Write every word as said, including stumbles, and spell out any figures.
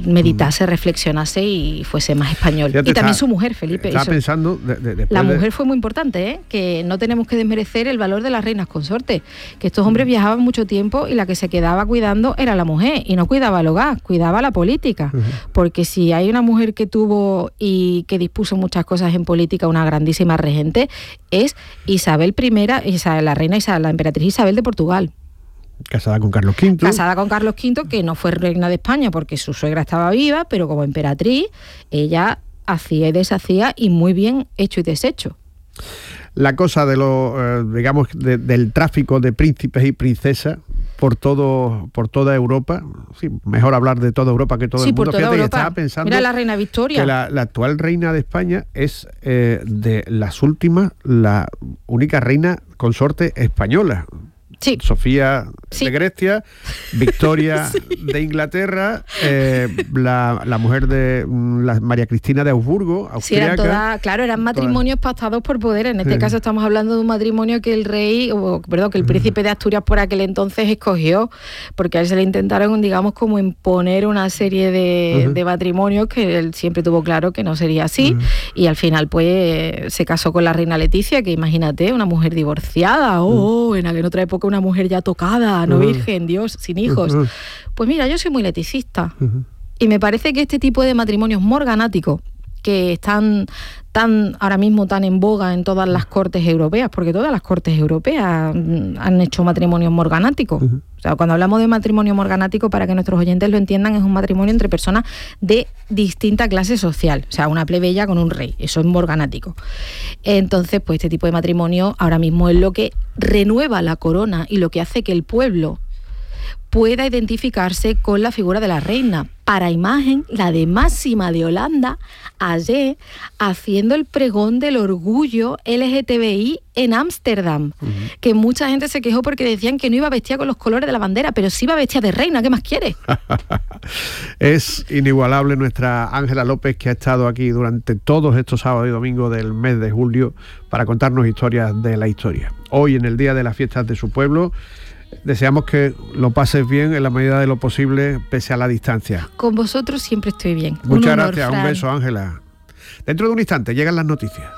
meditase, mm. reflexionase y fuese más español. Fíjate, y también está, su mujer, Felipe. Estaba eso. pensando... De, de, la mujer de... fue muy importante, ¿eh? Que no tenemos que desmerecer el valor de las reinas consortes, que estos hombres viajaban mucho tiempo y la que se quedaba cuidando era la mujer, y no cuidaba el hogar, cuidaba la política, uh-huh. porque si hay una mujer que tuvo y que dispuso muchas cosas en política, una grandísima regente, es Isabel I, Isabel, la reina Isabel, la emperatriz Isabel de Portugal. Casada con Carlos quinto. Casada con Carlos quinto, que no fue reina de España porque su suegra estaba viva, pero como emperatriz, ella hacía y deshacía, y muy bien hecho y deshecho. La cosa de lo, eh, digamos, de, del tráfico de príncipes y princesas por todo, por toda Europa, sí, mejor hablar de toda Europa que todo sí, el mundo. por toda Fíjate, Europa. Estaba pensando Mira la reina Victoria. Que la, la actual reina de España es eh, de las últimas, la única reina consorte española. Sí. Sofía sí. de Grecia, Victoria sí. de Inglaterra, eh, la, la mujer de la María Cristina de Augsburgo, austriaca. Sí, eran todas, claro, eran matrimonios todas. pactados por poder. En este sí. caso estamos hablando de un matrimonio que el rey, o perdón, que el príncipe de Asturias por aquel entonces escogió, porque a él se le intentaron, digamos, como imponer una serie de, uh-huh. de matrimonios que él siempre tuvo claro que no sería así, uh-huh. y al final pues se casó con la reina Leticia, que imagínate, una mujer divorciada, oh, uh-huh. en, en otra época una mujer ya tocada, no uh-huh. virgen, Dios, sin hijos. Uh-huh. Pues mira, yo soy muy leticista. Uh-huh. Y me parece que este tipo de matrimonios morganáticos, que están tan ahora mismo tan en boga en todas las cortes europeas, porque todas las cortes europeas han hecho matrimonios morganáticos. Uh-huh. O sea, cuando hablamos de matrimonio morganático, para que nuestros oyentes lo entiendan, es un matrimonio entre personas de distinta clase social. O sea, una plebeya con un rey. Eso es morganático. Entonces, pues este tipo de matrimonio ahora mismo es lo que renueva la corona y lo que hace que el pueblo pueda identificarse con la figura de la reina. Para imagen, la de Máxima de Holanda, ayer, haciendo el pregón del orgullo L G T B I en Ámsterdam, uh-huh. que mucha gente se quejó porque decían que no iba vestida con los colores de la bandera, pero sí iba vestida de reina, ¿qué más quiere? Es inigualable nuestra Ángela López, que ha estado aquí durante todos estos sábados y domingos del mes de julio para contarnos historias de la historia. Hoy, en el día de las fiestas de su pueblo, deseamos que lo pases bien en la medida de lo posible, pese a la distancia. Con vosotros siempre estoy bien. Muchas un honor, gracias, Fran. Un beso, Ángela. Dentro de un instante llegan las noticias.